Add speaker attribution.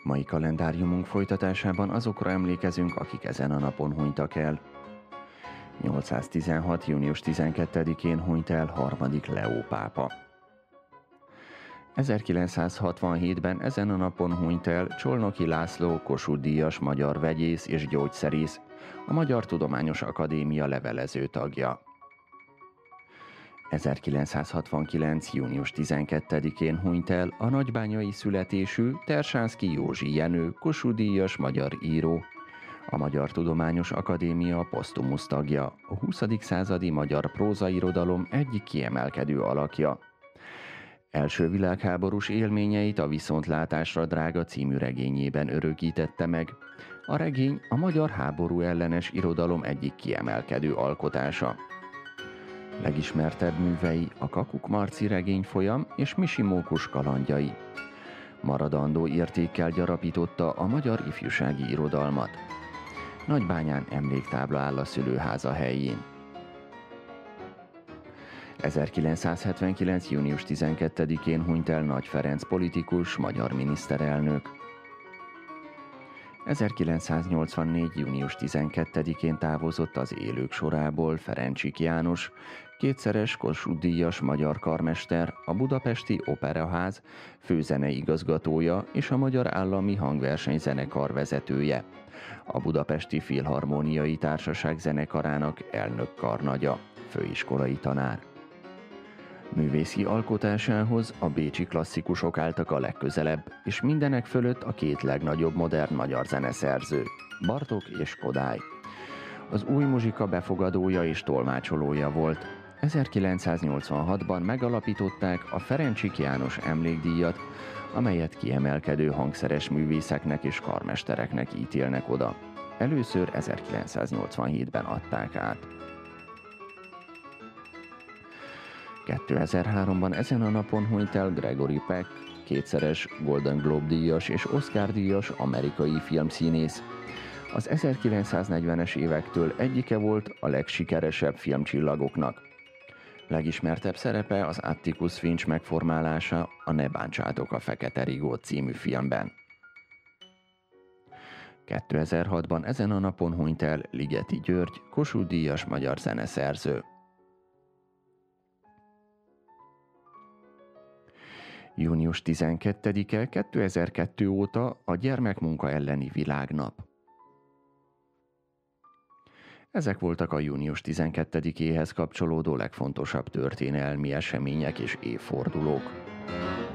Speaker 1: Mai kalendáriumunk folytatásában azokra emlékezünk, akik ezen a napon hunytak el. 816. június 12-én hunyt el harmadik Leó pápa. 1967-ben ezen a napon hunyt el Csolnoky László Kossuth-díjas magyar vegyész és gyógyszerész, a Magyar Tudományos Akadémia levelező tagja. 1969. június 12-én hunyt el a nagybányai születésű Tersánszky Józsi Jenő Kossuth-díjas magyar író, a Magyar Tudományos Akadémia posztumusz tagja, a 20. századi magyar prózairodalom egyik kiemelkedő alakja. Első világháborús élményeit a Viszontlátásra drága című regényében örökítette meg. A regény a magyar háború ellenes irodalom egyik kiemelkedő alkotása. Legismertebb művei a Kakuk Marci regényfolyam és Misi Mókus kalandjai. Maradandó értékkel gyarapította a magyar ifjúsági irodalmat. Nagybányán emléktábla áll a szülőháza helyén. 1979. június 12-én hunyt el Nagy Ferenc politikus, magyar miniszterelnök. 1984. június 12-én távozott az élők sorából Ferencsik János, kétszeres Kossuth-díjas magyar karmester, a Budapesti Operaház főzenei igazgatója és a Magyar Állami Hangversenyzenekar vezetője, a Budapesti Filharmóniai Társaság zenekarának elnök karnagya, főiskolai tanár. Művészi alkotásához a bécsi klasszikusok álltak a legközelebb, és mindenek fölött a két legnagyobb modern magyar zeneszerző, Bartók és Kodály. Az új muzsika befogadója és tolmácsolója volt. 1986-ban megalapították a Ferencsik János emlékdíjat, amelyet kiemelkedő hangszeres művészeknek és karmestereknek ítélnek oda. Először 1987-ben adták át. 2003-ban ezen a napon hunyt el Gregory Peck, kétszeres Golden Globe-díjas és Oscar-díjas amerikai filmszínész. Az 1940-es évektől egyike volt a legsikeresebb filmcsillagoknak. Legismertebb szerepe az Atticus Finch megformálása a Ne bántsátok a Fekete Rigót című filmben. 2006-ban ezen a napon hunyt el Ligeti György, Kossuth-díjas magyar zeneszerző. Június 12-e 2002 óta a gyermekmunka elleni világnap. Ezek voltak a június 12-éhez kapcsolódó legfontosabb történelmi események és évfordulók.